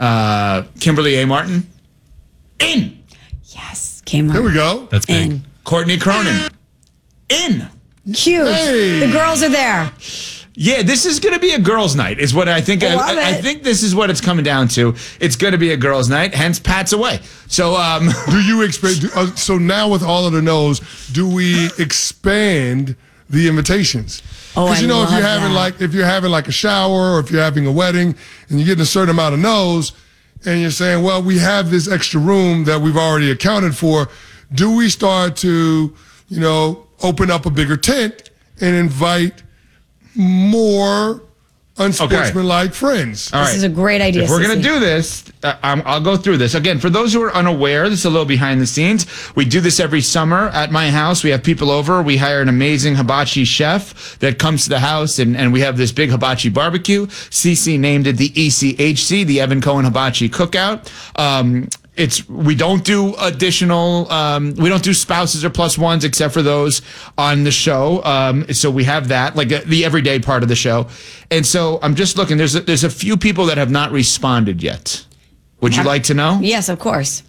Kimberly A. Martin. In. Yes, came on. There we go. That's big. In. Courtney Cronin. In. Huge. Hey. The girls are there. Yeah, this is going to be a girls' night, is what I think. Love I it. think this is what it's coming down to. It's going to be a girls' night, hence Pat's away. So, Do you expect? So now with all of the no's, do we expand the invitations? Oh, Because I if love you're having that. if you're having like a shower or if you're having a wedding and you're getting a certain amount of no's, and you're saying, well, we have this extra room that we've already accounted for. Do we start to, open up a bigger tent and invite more unsportsmanlike friends? all This right. is a great idea. If we're going Sissy. to do this, I'll go through this. Again, for those who are unaware, this is a little behind the scenes. We do this every summer at my house. We have people over. We hire an amazing hibachi chef that comes to the house, and we have this big hibachi barbecue. CC named it the ECHC, the Evan Cohen Hibachi Cookout. We don't do additional, we don't do spouses or plus ones except for those on the show. So we have that, like the everyday part of the show. And so I'm just looking, there's a few people that have not responded yet. Would you like to know? Yes, of course.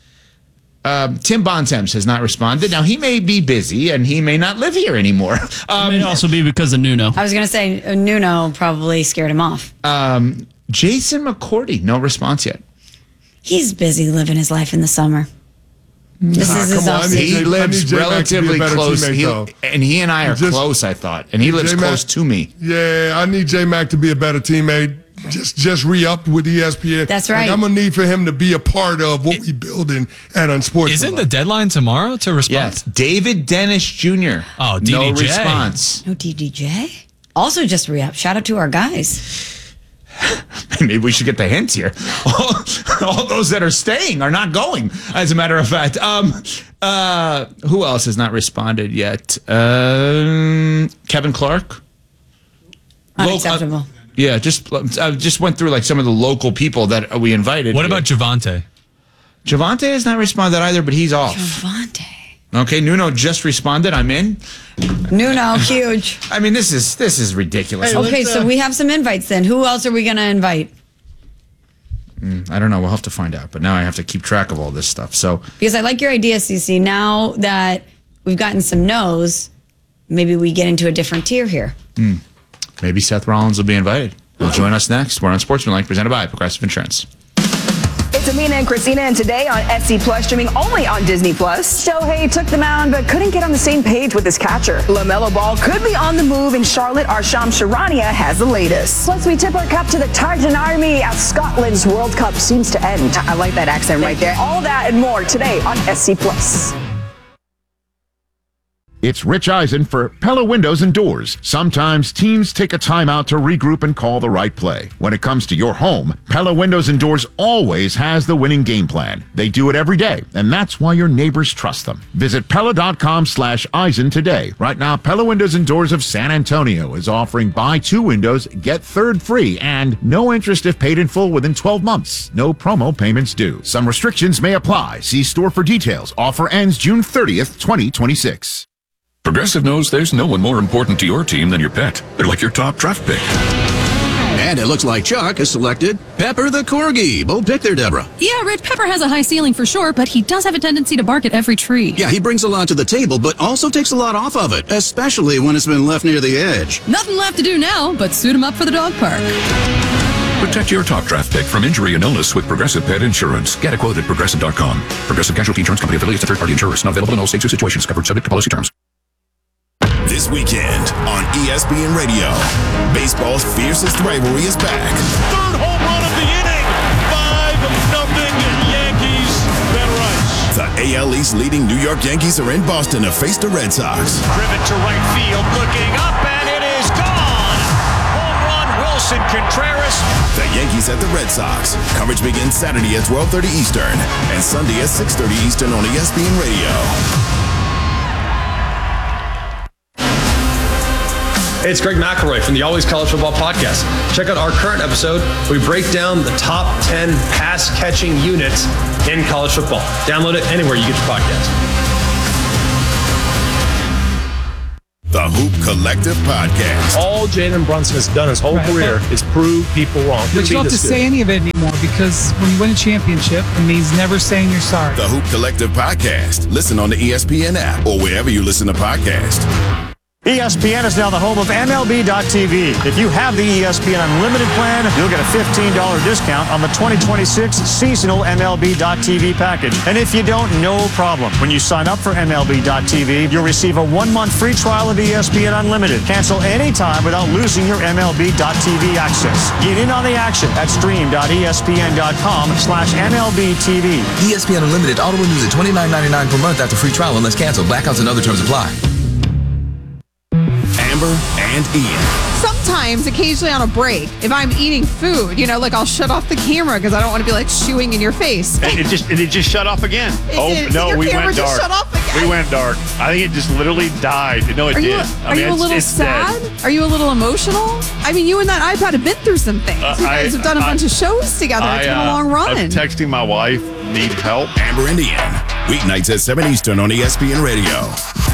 Tim Bontemps has not responded. Now, he may be busy and he may not live here anymore. It may also be because of Nuno. I was going to say Nuno probably scared him off. Jason McCourty, no response yet. He's busy living his life in the summer. This is his come on, off I need season. He J- I lives need J-Mac to be a relatively better close. teammate, though. And he and I are Just- close, I thought. And he lives J-Mac- close to me. Yeah, I need J-Mac to be a better teammate. Just re-up with ESPN. That's right. Like, I'm going to need for him to be a part of what we building at Unsportsmanlike. Isn't the deadline tomorrow to respond? Yes. David Dennis Jr. Oh, No DDJ. response. No DDJ. Also just re-up. Shout out to our guys. Maybe we should get the hints here. All those that are staying are not going, as a matter of fact. Who else has not responded yet? Kevin Clark? Unacceptable. Yeah, I just went through like some of the local people that we invited. What about Javante? Javante has not responded either, but he's off. Javante. Okay, Nuno just responded. I'm in. Nuno, huge. I mean, this is ridiculous. Hey, Okay, let's, so we have some invites then. Who else are we going to invite? I don't know. We'll have to find out. But now I have to keep track of all this stuff. So Because I like your idea, CC. Now that we've gotten some no's, maybe we get into a different tier here. maybe Seth Rollins will be invited. He'll join us next. We're on Sportsmanlike, presented by Progressive Insurance. It's Amina and Christina, and today on SC Plus, streaming only on Disney Plus. Shohei took the mound, but couldn't get on the same page with his catcher. LaMelo Ball could be on the move in Charlotte. Arsham Sharania has the latest. Plus, we tip our cap to the Tartan Army as Scotland's World Cup seems to end. I like that accent right there. All that and more today on SC Plus. It's Rich Eisen for Pella Windows and Doors. Sometimes teams take a timeout to regroup and call the right play. When it comes to your home, Pella Windows and Doors always has the winning game plan. They do it every day, and that's why your neighbors trust them. Visit Pella.com/Eisen today. Right now, Pella Windows and Doors of San Antonio is offering buy 2 windows, get 3rd free, and no interest if paid in full within 12 months. No promo payments due. Some restrictions may apply. See store for details. Offer ends June 30th, 2026. Progressive knows there's no one more important to your team than your pet. They're like your top draft pick. And it looks like Chuck has selected Pepper the Corgi. Bold pick there, Deborah. Yeah, Rich, Pepper has a high ceiling for sure, but he does have a tendency to bark at every tree. Yeah, he brings a lot to the table, but also takes a lot off of it, especially when it's been left near the edge. Nothing left to do now but suit him up for the dog park. Protect your top draft pick from injury and illness with Progressive Pet Insurance. Get a quote at Progressive.com. Progressive Casualty Insurance Company affiliates and third-party insurers. Not available in all states or situations. Covered subject to policy terms. This weekend on ESPN Radio, baseball's fiercest rivalry is back. Third home run of the inning. 5-0 Yankees. Ben Rice. The AL East leading New York Yankees are in Boston to face the Red Sox. Driven to right field, looking up, and it is gone. Home run, Wilson Contreras. The Yankees at the Red Sox. Coverage begins Saturday at 12:30 Eastern and Sunday at 6:30 Eastern on ESPN Radio. Hey, it's Greg McElroy from the Always College Football Podcast. Check out our current episode. We break down the top 10 pass-catching units in college football. Download it anywhere you get your podcast. The Hoop Collective Podcast. All Jalen Brunson has done his whole career is prove people wrong. But you don't have to say any of it anymore because when you win a championship, it means never saying you're sorry. The Hoop Collective Podcast. Listen on the ESPN app or wherever you listen to podcasts. ESPN is now the home of MLB.tv. If you have the ESPN Unlimited plan, you'll get a $15 discount on the 2026 seasonal MLB.tv package. And if you don't, no problem. When you sign up for MLB.tv, you'll receive a 1-month free trial of ESPN Unlimited. Cancel anytime without losing your MLB.tv access. Get in on the action at stream.espn.com/MLBTV. ESPN Unlimited auto renews at $29.99 per month after free trial unless canceled. Blackouts and other terms apply. Amber and Ian. Sometimes, occasionally on a break, if I'm eating food, like I'll shut off the camera because I don't want to be like chewing in your face. It just shut off again. We went dark. Shut off again. We went dark. I think it just literally died. No, it did. Are you a little sad? Dead. Are you a little emotional? I mean, you and that iPad have been through some things. You guys have done a bunch of shows together. It's been a long run. I'm texting my wife, need help. Amber and Ian. Weeknights at 7 Eastern on ESPN Radio.